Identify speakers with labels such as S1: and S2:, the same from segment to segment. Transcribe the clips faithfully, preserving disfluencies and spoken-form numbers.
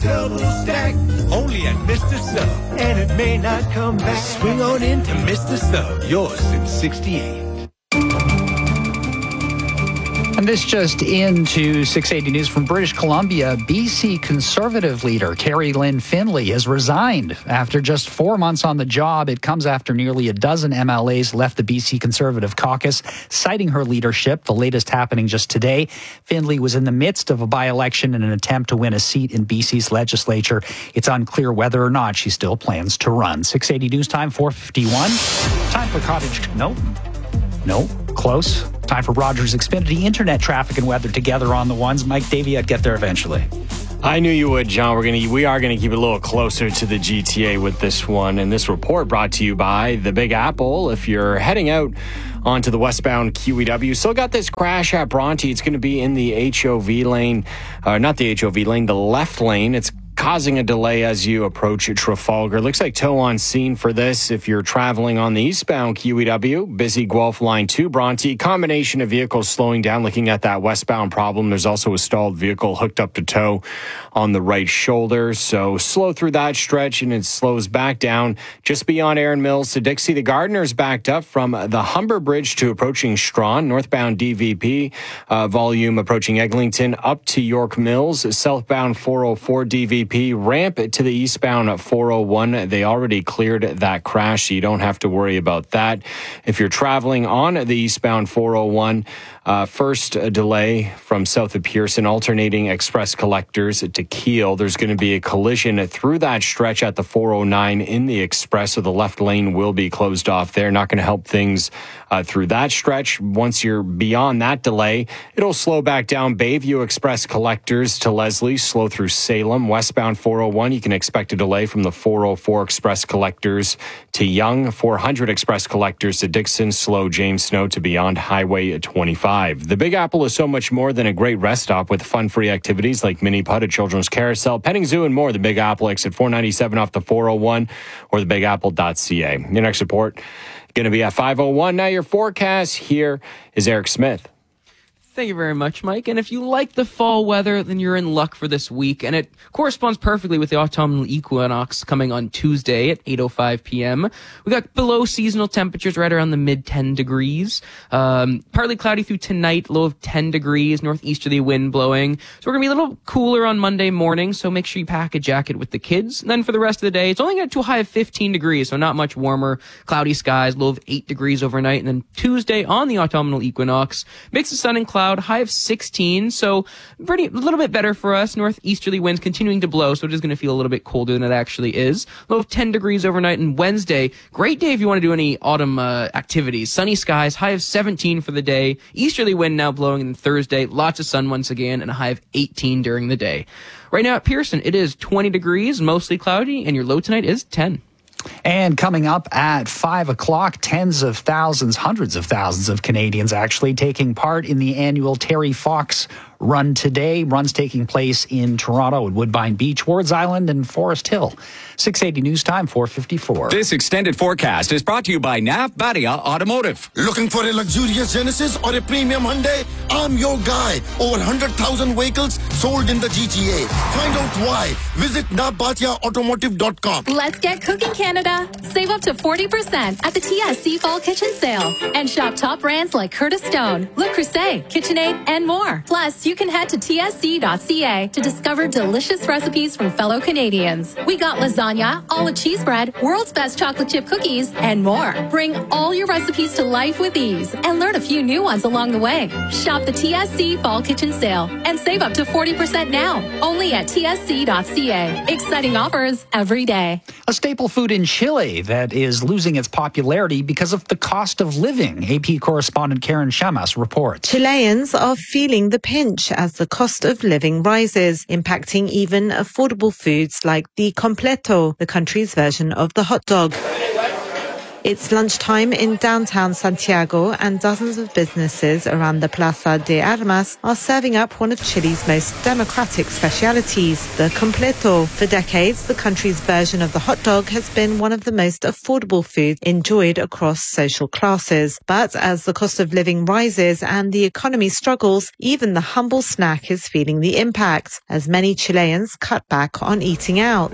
S1: double stack. Only at Mister Sub. And it may not come back. Swing on into Mister Sub. Yours since sixty-eight.
S2: And this just into six eighty News from British Columbia. B C Conservative leader Kerry Lynn Findlay has resigned after just four months on the job. It comes after nearly a dozen M L As left the B C Conservative caucus, citing her leadership, the latest happening just today. Findlay was in the midst of a by-election in an attempt to win a seat in B C's legislature. It's unclear whether or not she still plans to run. six eighty News Time, four fifty-one. Time for Cottage... No. No. Close. Time for Rogers Xfinity internet traffic and weather together on the ones. Mike Davey, I'd get there eventually.
S3: I knew you would, John. We're gonna, we are going to keep it a little closer to the G T A with this one. And this report brought to you by the Big Apple. If you're heading out onto the westbound Q E W, still got this crash at Bronte. It's going to be in the H O V lane, uh, not the H O V lane, the left lane. It's causing a delay as you approach Trafalgar. Looks like tow on scene for this if you're traveling on the eastbound Q E W. Busy Guelph Line to Bronte. Combination of vehicles slowing down. Looking at that westbound problem, there's also a stalled vehicle hooked up to tow on the right shoulder. So slow through that stretch, and it slows back down just beyond Erin Mills to Dixie. The Gardeners backed up from the Humber Bridge to approaching Strawn. Northbound D V P uh, volume approaching Eglinton up to York Mills. Southbound four oh four D V P ramp to the eastbound four oh one. They already cleared that crash, so you don't have to worry about that. If you're traveling on the eastbound four oh one, uh, first a delay from south of Pearson, alternating express collectors to Kiel. There's going to be a collision through that stretch at the four oh nine in the express, so the left lane will be closed off there. Not going to help things uh, through that stretch. Once you're beyond that delay, it'll slow back down. Bayview Express collectors to Leslie, slow through Salem. Westbound four oh one, you can expect a delay from the four oh four Express collectors to Young. four hundred Express collectors to Dixon, slow James Snow to beyond Highway twenty-five. The Big Apple is so much more than a great rest stop with fun-free activities like mini putt, a children's carousel, petting zoo, and more. The Big Apple exit four ninety-seven off the four oh one or the big apple dot c a. Your next report going to be at five oh one. Now your forecast. Here is Eric Smith.
S4: Thank you very much, Mike. And if you like the fall weather, then you're in luck for this week. And it corresponds perfectly with the autumnal equinox coming on Tuesday at eight oh five p.m. We got below seasonal temperatures right around the mid ten degrees. Um, partly cloudy through tonight, low of ten degrees, northeasterly wind blowing. So we're going to be a little cooler on Monday morning, so make sure you pack a jacket with the kids. And then for the rest of the day, it's only going to get to a high of fifteen degrees, so not much warmer. Cloudy skies, low of eight degrees overnight. And then Tuesday on the autumnal equinox, mix of sun and cloud. High of sixteen, so pretty a little bit better for us. Northeasterly winds continuing to blow, so it is going to feel a little bit colder than it actually is. Low of ten degrees overnight. And Wednesday, great day if you want to do any autumn uh, activities. Sunny skies, high of seventeen for the day. Easterly wind now blowing. And Thursday, lots of sun once again, and a high of eighteen during the day. Right now at Pearson, it is twenty degrees, mostly cloudy, and your low tonight is ten.
S2: And coming up at five o'clock, tens of thousands, hundreds of thousands of Canadians actually taking part in the annual Terry Fox Run today. Runs taking place in Toronto at Woodbine Beach, Wards Island, and Forest Hill. six eighty News Time, four fifty-four.
S5: This extended forecast is brought to you by Nav Badia Automotive.
S6: Looking for a luxurious Genesis or a premium Hyundai? I'm your guy. Over one hundred thousand vehicles sold in the G T A. Find out why. Visit nav badia automotive dot com.
S7: Let's get cooking, Canada. Save up to forty percent at the T S C Fall Kitchen Sale. And shop top brands like Curtis Stone, Le Creuset, KitchenAid, and more. Plus, you can head to T S C dot C A to discover delicious recipes from fellow Canadians. We got lasagna, olive cheese bread, world's best chocolate chip cookies, and more. Bring all your recipes to life with ease and learn a few new ones along the way. Shop the T S C Fall Kitchen Sale and save up to forty percent now. Only at T S C dot C A. Exciting offers every day.
S2: A staple food in Chile that is losing its popularity because of the cost of living. A P correspondent Karen Shamas reports.
S8: Chileans are feeling the pinch as the cost of living rises, impacting even affordable foods like the completo, the country's version of the hot dog. It's lunchtime in downtown Santiago, and dozens of businesses around the Plaza de Armas are serving up one of Chile's most democratic specialities, the completo. For decades, the country's version of the hot dog has been one of the most affordable foods enjoyed across social classes. But as the cost of living rises and the economy struggles, even the humble snack is feeling the impact, as many Chileans cut back on eating out.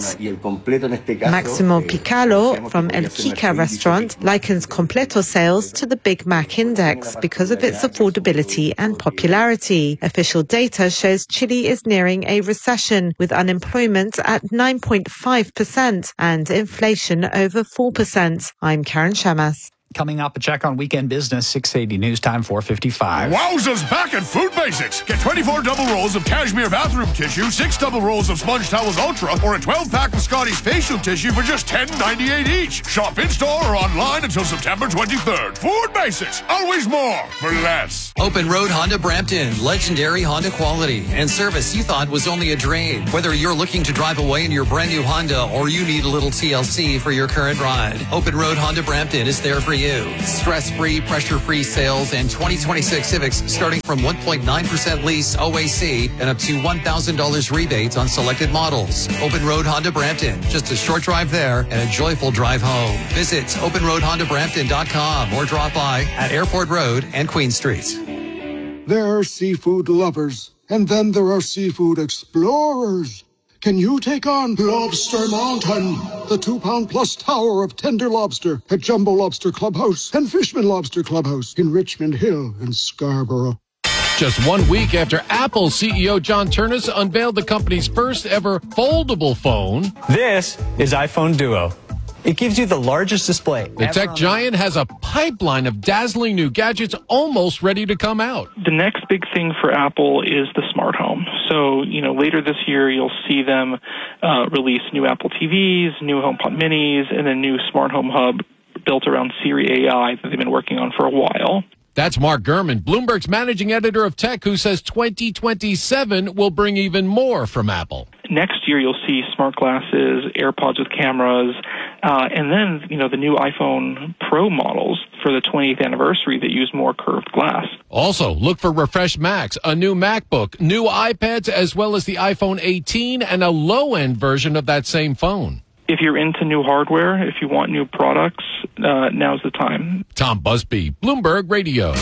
S8: Maximo Picalo from El Kika restaurant likens completo sales to the Big Mac index because of its affordability and popularity. Official data shows Chile is nearing a recession, with unemployment at nine point five percent and inflation over four percent. I'm Karen Shamas.
S2: Coming up, a check on weekend business, six eighty News Time, four fifty-five.
S9: Wowza's back at Food Basics. Get twenty-four double rolls of cashmere bathroom tissue, six double rolls of Sponge Towels Ultra, or a twelve pack of Scotty's facial tissue for just ten ninety-eight each. Shop in-store or online until September twenty-third. Food Basics. Always more for less.
S10: Open Road Honda Brampton. Legendary Honda quality and service you thought was only a drain. Whether you're looking to drive away in your brand new Honda or you need a little T L C for your current ride, Open Road Honda Brampton is there for you. Stress-free, pressure-free sales and twenty twenty-six Civics starting from one point nine percent lease O A C and up to one thousand dollars rebates on selected models. Open Road Honda Brampton. Just a short drive there and a joyful drive home. Visit open road honda brampton dot com or drop by at Airport Road and Queen Street.
S11: There are seafood lovers, and then there are seafood explorers. Can you take on Lobster Mountain, the two-pound plus tower of tender lobster at Jumbo Lobster Clubhouse and Fishman Lobster Clubhouse in Richmond Hill and Scarborough?
S12: Just one week after Apple C E O John Ternus unveiled the company's first ever foldable phone.
S13: This is iPhone Duo. It gives you the largest display.
S12: The tech giant has a pipeline of dazzling new gadgets almost ready to come out.
S14: The next big thing for Apple is the smart home. So, you know, later this year, you'll see them uh, release new Apple T Vs, new HomePod minis, and a new smart home hub built around Siri A I that they've been working on for a while.
S12: That's Mark Gurman, Bloomberg's managing editor of tech, who says twenty twenty-seven will bring even more from Apple.
S14: Next year, you'll see smart glasses, AirPods with cameras, uh, and then, you know, the new iPhone Pro models for the twentieth anniversary that use more curved glass.
S12: Also, look for refreshed Macs, a new MacBook, new iPads, as well as the iPhone eighteen and a low-end version of that same phone.
S14: If you're into new hardware, if you want new products, uh, now's the time.
S12: Tom Busby, Bloomberg Radio.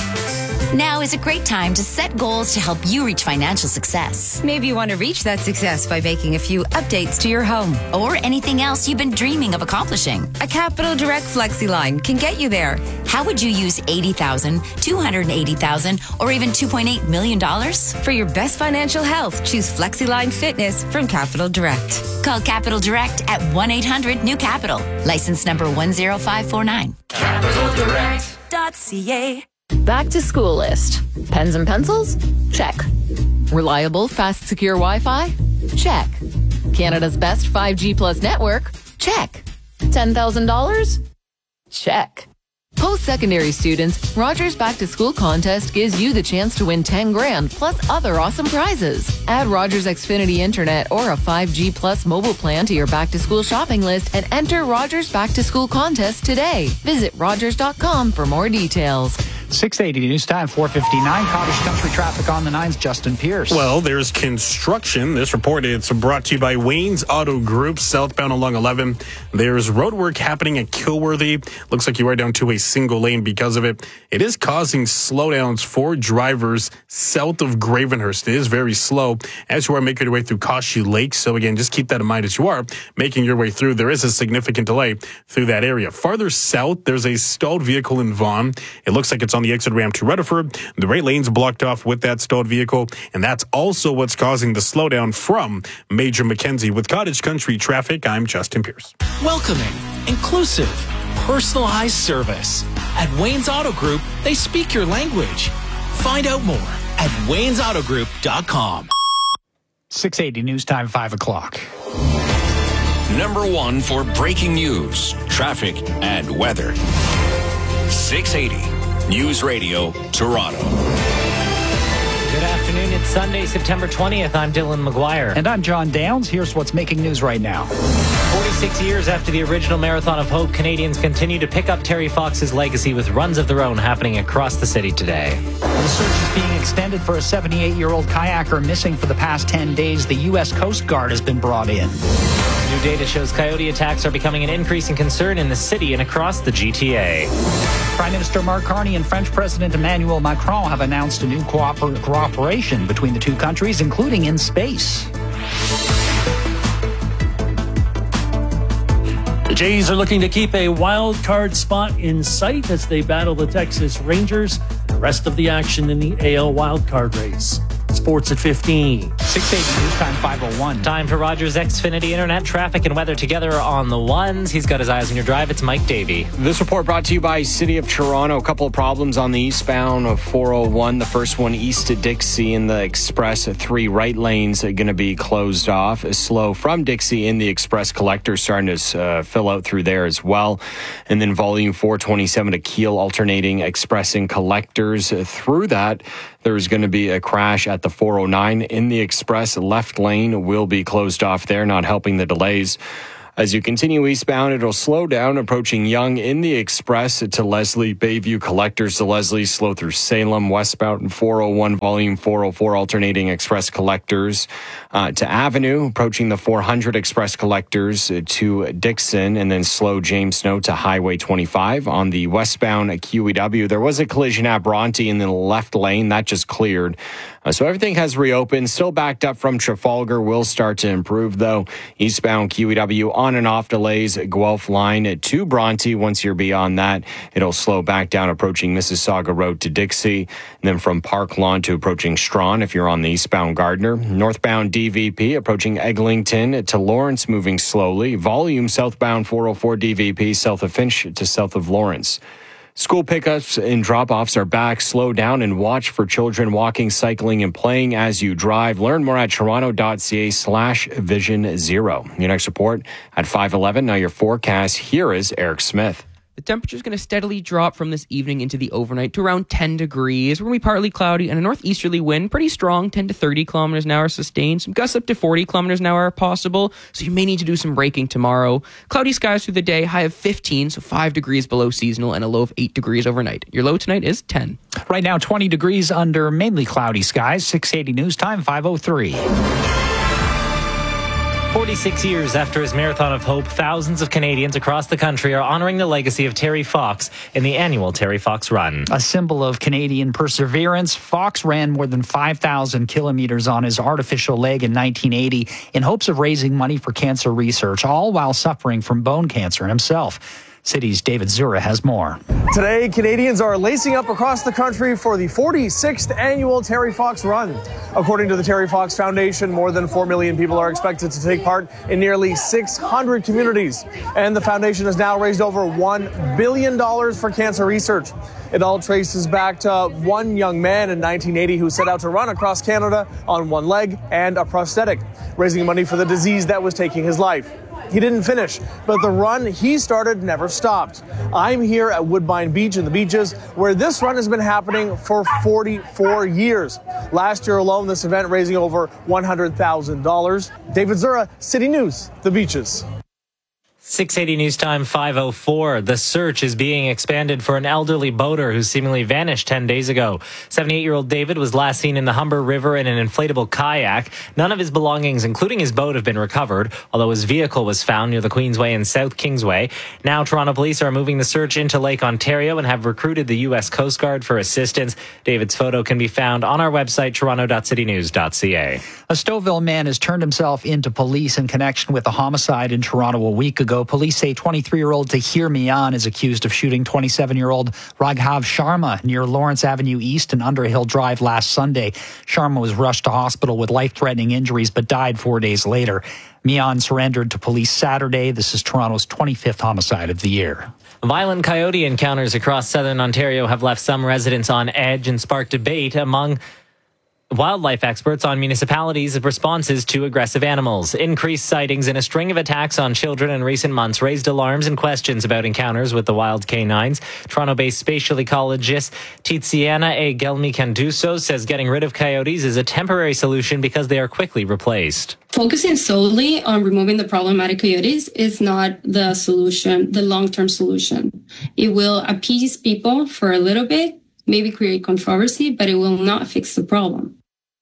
S15: Now is a great time to set goals to help you reach financial success.
S16: Maybe you want to reach that success by making a few updates to your home.
S15: Or anything else you've been dreaming of accomplishing.
S16: A Capital Direct FlexiLine can get you there.
S15: How would you use eighty thousand dollars, two hundred eighty thousand dollars, or even two point eight million dollars?
S16: For your best financial health, choose FlexiLine Fitness from Capital Direct.
S15: Call Capital Direct at one eight hundred new capital. License number one zero five four nine.
S17: capital direct dot c a.
S18: Back to school list. Pens and pencils? Check. Reliable, fast, secure Wi-Fi? Check. Canada's best five G plus network? Check. ten thousand dollars? Check. Post-secondary students, Rogers Back to School contest gives you the chance to win ten grand plus other awesome prizes. Add Rogers Xfinity Internet or a five G plus mobile plan to your back to school shopping list and enter Rogers Back to School contest today. Visit rogers dot com for more details.
S2: six eighty News Time, four fifty-nine. Cottage Country traffic on the nines. Justin Pierce.
S19: Well, there's construction. This report is brought to you by Wayne's Auto Group, southbound along eleven. There's road work happening at Kilworthy. Looks like you are down to a single lane because of it. It is causing slowdowns for drivers south of Gravenhurst. It is very slow as you are making your way through Kashi Lake. So again, just keep that in mind as you are making your way through. There is a significant delay through that area. Farther south, there's a stalled vehicle in Vaughan. It looks like it's on the exit ramp to Rutherford. The right lane's blocked off with that stalled vehicle, and that's also what's causing the slowdown from Major Mackenzie. With Cottage Country traffic, I'm Justin Pierce.
S20: Welcoming, inclusive, personalized service. At Wayne's Auto Group, they speak your language. Find out more at waynes auto group dot com.
S2: six eighty News Time, five o'clock.
S5: Number one for breaking news, traffic, and weather. six eighty News Radio, Toronto.
S21: Good afternoon. It's Sunday, September twentieth. I'm Dylan McGuire.
S2: And I'm John Downs. Here's what's making news right now.
S21: forty-six years after the original Marathon of Hope, Canadians continue to pick up Terry Fox's legacy with runs of their own happening across the city today.
S2: The search is being extended for a seventy-eight-year-old kayaker missing for the past ten days. The U S Coast Guard has been brought in.
S21: New data shows coyote attacks are becoming an increasing concern in the city and across the G T A.
S2: Prime Minister Mark Carney and French President Emmanuel Macron have announced a new cooper- cooperation between the two countries, including in space.
S1: The Jays are looking to keep a wild card spot in sight as they battle the Texas Rangers. The rest of the action in the A L wild card race. Sports at fifteen.
S2: six eighty News Time five oh one.
S21: Time for Rogers Xfinity Internet traffic and weather together on the ones. He's got his eyes on your drive. It's Mike Davey.
S3: This report brought to you by City of Toronto. A couple of problems on the eastbound of four oh one. The first one east to Dixie in the Express. Three right lanes are going to be closed off. Slow from Dixie in the Express collector, starting to uh, fill out through there as well. And then volume four twenty-seven to Kiel alternating Express and collectors. Through that, there's going to be a crash at the four oh nine in the Express. Left lane will be closed off there, not helping the delays. As you continue eastbound, it'll slow down approaching Yonge in the Express to Leslie, Bayview collectors to Leslie, slow through Salem, westbound four oh one, volume four oh four, alternating Express collectors uh, to Avenue, approaching the four hundred Express collectors to Dixon, and then slow James Snow to Highway twenty-five. On the westbound Q E W, there was a collision at Bronte in the left lane. That just cleared. Uh, so everything has reopened. Still backed up from Trafalgar. Will start to improve, though. Eastbound Q E W on and off delays. Guelph line to Bronte. Once you're beyond that, it'll slow back down approaching Mississauga Road to Dixie. And then from Park Lawn to approaching Strawn if you're on the eastbound Gardner. Northbound D V P approaching Eglinton to Lawrence, moving slowly. Volume southbound four oh four D V P south of Finch to south of Lawrence. School pickups and drop-offs are back. Slow down and watch for children walking, cycling, and playing as you drive. Learn more at toronto.ca slash vision zero. Your next report at five eleven. Now your forecast. Here is Eric Smith.
S4: The temperature is going to steadily drop from this evening into the overnight to around ten degrees. We're going to be partly cloudy and a northeasterly wind, pretty strong, ten to thirty kilometers an hour sustained. Some gusts up to forty kilometers an hour are possible, so you may need to do some braking tomorrow. Cloudy skies through the day, high of fifteen, so five degrees below seasonal, and a low of eight degrees overnight. Your low tonight is ten.
S2: Right now, twenty degrees under mainly cloudy skies. six eighty News Time, five oh three.
S21: forty-six years after his Marathon of Hope, thousands of Canadians across the country are honoring the legacy of Terry Fox in the annual Terry Fox Run.
S2: A symbol of Canadian perseverance, Fox ran more than five thousand kilometers on his artificial leg in nineteen eighty in hopes of raising money for cancer research, all while suffering from bone cancer himself. City's David Zura has more.
S22: Today, Canadians are lacing up across the country for the forty-sixth annual Terry Fox Run. According to the Terry Fox Foundation, more than four million people are expected to take part in nearly six hundred communities. And the foundation has now raised over one billion dollars for cancer research. It all traces back to one young man in nineteen eighty who set out to run across Canada on one leg and a prosthetic, raising money for the disease that was taking his life. He didn't finish, but the run he started never stopped. I'm here at Woodbine Beach in the Beaches, where this run has been happening for forty-four years. Last year alone, this event raising over one hundred thousand dollars. David Zura, City News, the Beaches.
S21: six eighty News Time, five oh four. The search is being expanded for an elderly boater who seemingly vanished ten days ago. seventy-eight-year-old David was last seen in the Humber River in an inflatable kayak. None of his belongings, including his boat, have been recovered, although his vehicle was found near the Queensway and South Kingsway. Now, Toronto police are moving the search into Lake Ontario and have recruited the U S Coast Guard for assistance. David's photo can be found on our website, toronto dot city news dot c a.
S2: A Stouffville man has turned himself into police in connection with a homicide in Toronto a week ago. Police say twenty-three-year-old Tahir Mian is accused of shooting twenty-seven-year-old Raghav Sharma near Lawrence Avenue East and Underhill Drive last Sunday. Sharma was rushed to hospital with life-threatening injuries but died four days later. Mian surrendered to police Saturday. This is Toronto's twenty-fifth homicide of the year.
S21: Violent coyote encounters across southern Ontario have left some residents on edge and sparked debate among wildlife experts on municipalities' responses to aggressive animals. Increased sightings and a string of attacks on children in recent months raised alarms and questions about encounters with the wild canines. Toronto-based spatial ecologist Tiziana A. Gelmi-Canduso says getting rid of coyotes is a temporary solution because they are quickly replaced.
S6: Focusing solely on removing the problematic coyotes is not the solution, the long-term solution. It will appease people for a little bit, maybe create controversy, but it will not fix the problem.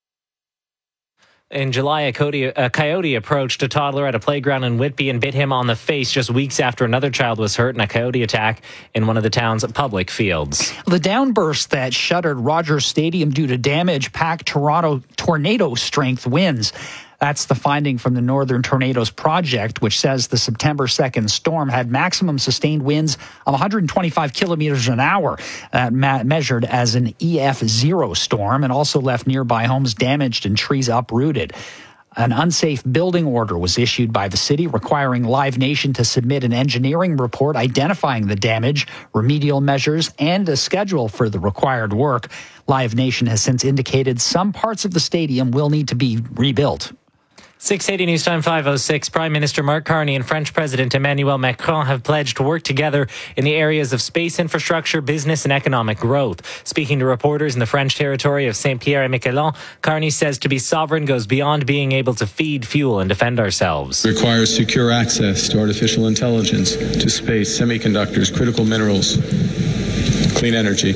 S21: In July, a coyote, a coyote approached a toddler at a playground in Whitby and bit him on the face just weeks after another child was hurt in a coyote attack in one of the town's public fields.
S2: The downburst that shuttered Rogers Stadium due to damage packed Toronto tornado strength winds. That's the finding from the Northern Tornadoes Project, which says the September second storm had maximum sustained winds of one hundred twenty-five kilometers an hour, uh, ma- measured as an E F zero storm, and also left nearby homes damaged and trees uprooted. An unsafe building order was issued by the city requiring Live Nation to submit an engineering report identifying the damage, remedial measures, and a schedule for the required work. Live Nation has since indicated some parts of the stadium will need to be rebuilt.
S21: six eighty News Time five oh six. Prime Minister Mark Carney and French President Emmanuel Macron have pledged to work together in the areas of space infrastructure, business and economic growth. Speaking to reporters in the French territory of Saint-Pierre-et-Miquelon, Carney says to be sovereign goes beyond being able to feed, fuel and defend ourselves.
S7: It requires secure access to artificial intelligence, to space, semiconductors, critical minerals, clean energy.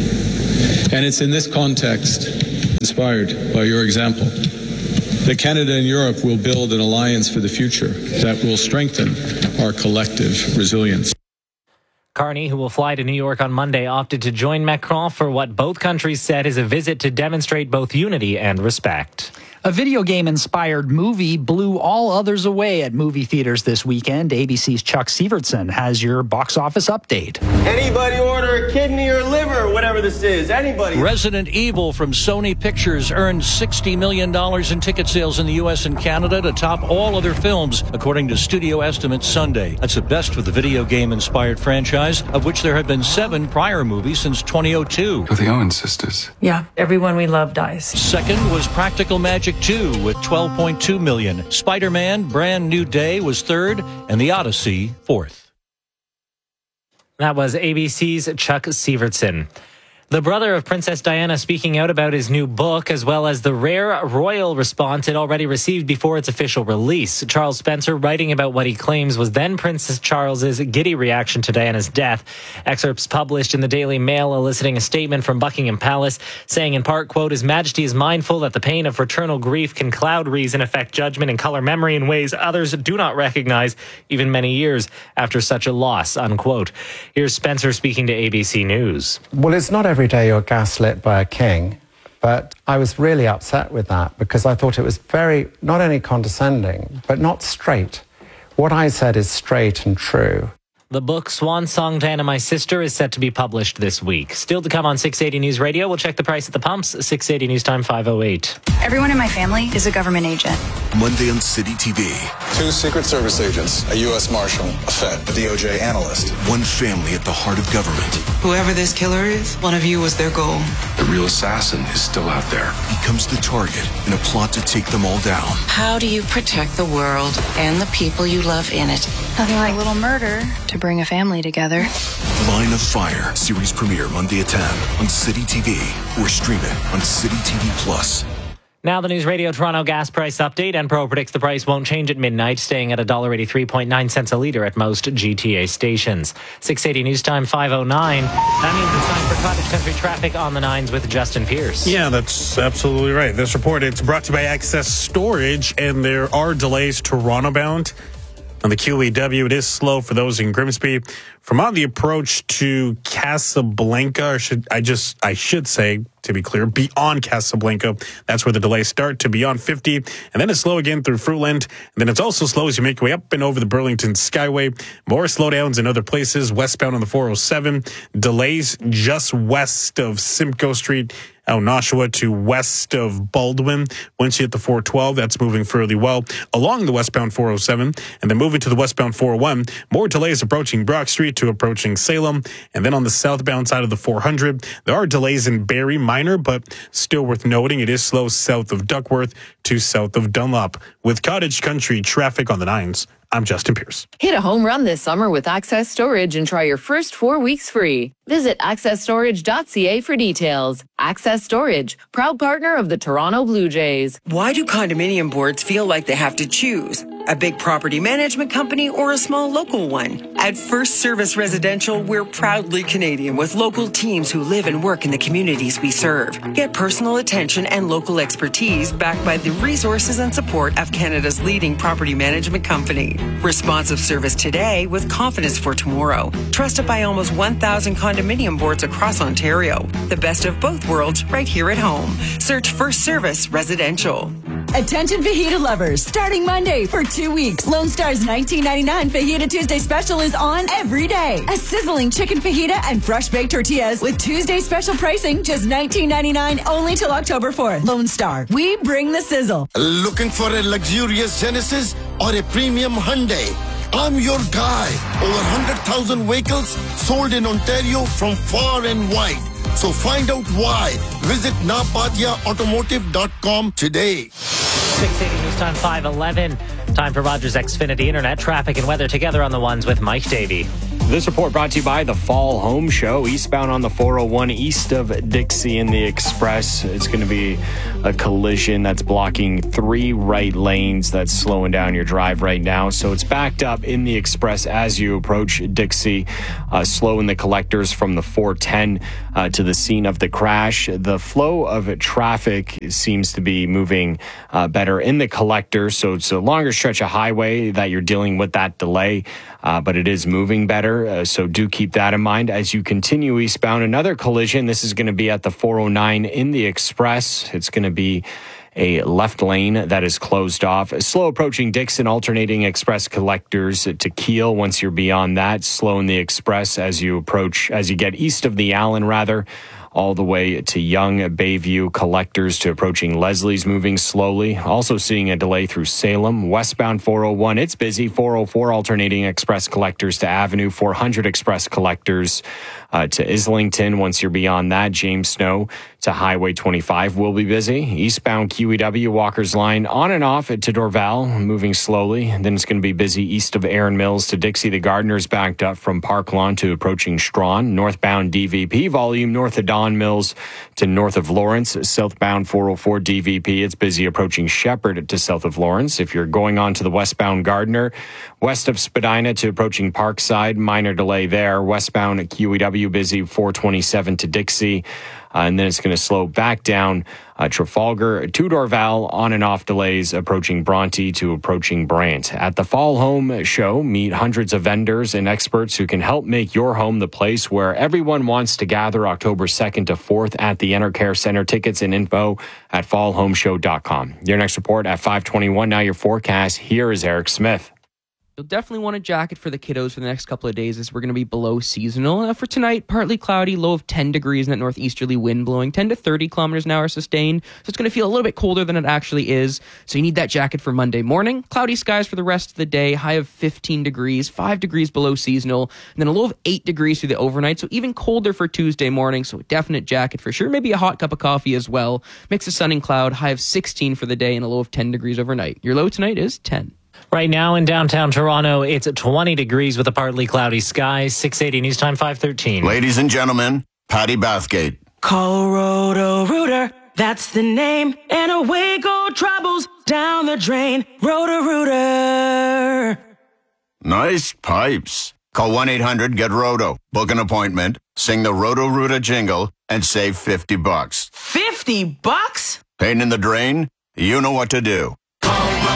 S7: And it's in this context, inspired by your example, that Canada and Europe will build an alliance for the future that will strengthen our collective resilience.
S21: Carney, who will fly to New York on Monday, opted to join Macron for what both countries said is a visit to demonstrate both unity and respect.
S2: A video game-inspired movie blew all others away at movie theaters this weekend. A B C's Chuck Sievertson has your box office update.
S23: Anybody order a kidney or liver, whatever this is? Anybody?
S1: Resident Evil from Sony Pictures earned sixty million dollars in ticket sales in the U S and Canada to top all other films, according to studio estimates Sunday. That's the best for the video game-inspired franchise, of which there have been seven prior movies since twenty oh two.
S24: You're the Owen sisters.
S25: Yeah, everyone we love dies.
S1: Second was Practical Magic two with twelve point two million dollars. Spider-Man Brand New Day was third, and The Odyssey fourth.
S21: That was A B C's Chuck Sievertson. The brother of Princess Diana speaking out about his new book, as well as the rare royal response it already received before its official release. Charles Spencer writing about what he claims was then Princess Charles's giddy reaction to Diana's death. Excerpts published in the Daily Mail eliciting a statement from Buckingham Palace saying in part, quote, His Majesty is mindful that the pain of fraternal grief can cloud reason, affect judgment, and color memory in ways others do not recognize even many years after such a loss, unquote. Here's Spencer speaking to A B C News.
S26: Well, it's not every day you're gaslit by a king, but I was really upset with that because I thought it was very, not only condescending, but not straight. What I said is straight and true.
S21: The book Swan Song Diana My Sister is set to be published this week. Still to come on six eighty News Radio, we'll check the price at the pumps. six eighty News Time five oh eight.
S27: Everyone in my family is a government agent.
S28: Monday on City T V.
S29: Two Secret Service agents, a U S Marshal, a Fed, a D O J analyst.
S28: One family at the heart of government.
S30: Whoever this killer is, one of you was their goal.
S28: The real assassin is still out there. Becomes the target in a plot to take them all down.
S27: How do you protect the world and the people you love in it? Nothing like a little murder to bring a family together.
S28: Line of Fire, series premiere Monday at ten on City T V or stream it on City T V Plus.
S21: Now the News Radio Toronto gas price update. Enpro predicts the price won't change at midnight, staying at one dollar eighty-three point nine cents a litre at most G T A stations. six eighty News Time five oh nine. That means it's time for Cottage Country traffic on the nines with Justin Pierce.
S19: Yeah, that's absolutely right. This report, it's brought to you by Access Storage, and there are delays Toronto bound. On the Q E W, it is slow for those in Grimsby. From on the approach to Casablanca, or should I just I should say, to be clear, beyond Casablanca, that's where the delays start to beyond fifty, and then it's slow again through Fruitland, and then it's also slow as you make your way up and over the Burlington Skyway. More slowdowns in other places, westbound on the four oh seven, delays just west of Simcoe Street, out in Oshawa to west of Baldwin. Once you hit the four twelve, that's moving fairly well along the westbound four oh seven, and then moving to the westbound four oh one, more delays approaching Brock Street to approaching Salem, and then on the southbound side of the four hundred, there are delays in Barrie, minor, but still worth noting. It is slow south of Duckworth to south of Dunlop. With Cottage Country traffic on the nines, I'm Justin Pierce.
S18: Hit a home run this summer with Access Storage and try your first four weeks free. Visit access storage dot c a for details. Access Storage, proud partner of the Toronto Blue Jays.
S30: Why do condominium boards feel like they have to choose? A big property management company or a small local one? At First Service Residential, we're proudly Canadian with local teams who live and work in the communities we serve. Get personal attention and local expertise backed by the resources and support of Canada's leading property management company. Responsive service today with confidence for tomorrow. Trusted by almost one thousand condominium boards across Ontario. The best of both worlds right here at home. Search First Service Residential.
S8: Attention fajita lovers, starting Monday for two weeks, Lone Star's nineteen ninety-nine Fajita Tuesday special is on every day. A sizzling chicken fajita and fresh baked tortillas with Tuesday special pricing, just nineteen ninety-nine only till October fourth. Lone Star, we bring the sizzle.
S9: Looking for a luxurious Genesis or a premium Hyundai? I'm your guy. Over one hundred thousand vehicles sold in Ontario from far and wide. So find out why. Visit napatia automotive dot com today.
S21: six eighty News Time five eleven. Time for Rogers Xfinity Internet traffic and weather together on the ones with Mike Davey.
S3: This report brought to you by the Fall Home Show. Eastbound on the four oh one east of Dixie in the Express. It's going to be a collision that's blocking three right lanes. That's slowing down your drive right now. So it's backed up in the Express as you approach Dixie. Uh, slow in the collectors from the four ten uh, to the scene of the crash. The flow of traffic seems to be moving uh, better in the collectors. So it's a longer stretch of highway that you're dealing with that delay. Uh, but it is moving better, uh, so do keep that in mind as you continue eastbound. Another collision, this is going to be at the four oh nine in the Express. It's going to be a left lane that is closed off. Slow approaching Dixon, alternating Express collectors to Keele. Once you're beyond that, slow in the Express as you approach, as you get east of the Allen, rather. All the way to Young, Bayview, collectors to approaching Leslie's, moving slowly. Also seeing a delay through Salem. Westbound four oh one, it's busy. four oh four alternating Express collectors to Avenue. four hundred Express collectors uh, to Islington. Once you're beyond that, James Snow to Highway twenty-five will be busy. Eastbound Q E W, Walker's Line on and off to Dorval, moving slowly. Then it's going to be busy east of Erin Mills to Dixie. The Gardeners backed up from Park Lawn to approaching Strawn. Northbound D V P volume north of Don Mills to north of Lawrence. Southbound four oh four D V P, it's busy approaching Shepherd to south of Lawrence. If you're going on to the westbound Gardner, west of Spadina to approaching Parkside, minor delay there. Westbound Q E W busy four twenty-seven to Dixie. Uh, and then it's going to slow back down uh, Trafalgar to Dorval, on and off delays approaching Bronte to approaching Brant. At the Fall Home Show, meet hundreds of vendors and experts who can help make your home the place where everyone wants to gather October second to fourth at the Enercare Center. Tickets and info at fall home show dot com. Your next report at five twenty-one. Now your forecast. Here is Eric Smith.
S4: You'll definitely want a jacket for the kiddos for the next couple of days as we're going to be below seasonal. Uh, for tonight, partly cloudy, low of ten degrees and that northeasterly wind blowing ten to thirty kilometers an hour sustained. So it's going to feel a little bit colder than it actually is. So you need that jacket for Monday morning. Cloudy skies for the rest of the day, high of fifteen degrees, five degrees below seasonal, and then a low of eight degrees through the overnight. So even colder for Tuesday morning. So a definite jacket for sure. Maybe a hot cup of coffee as well. Mix of sun and cloud, high of sixteen for the day and a low of ten degrees overnight. Your low tonight is ten.
S21: Right now in downtown Toronto, it's twenty degrees with a partly cloudy sky. six eighty News Time five thirteen.
S9: Ladies and gentlemen, Patty Bathgate.
S17: Call Roto-Rooter, that's the name. And away go troubles down the drain. Roto-Rooter.
S9: Nice pipes. Call one eight hundred get roto. Book an appointment, sing the Roto-Rooter jingle, and save fifty bucks.
S17: fifty bucks?
S9: Pain in the drain? You know what to do.